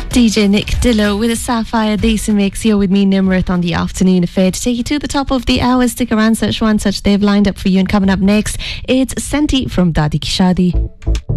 DJ Nick Dillo with a Sapphire Decent Mix here with me, Nimrith, on the afternoon affair to take you to the top of the hour. Stick around, such they've lined up for you. And coming up next, it's Senti from Dadi Ki Shadi.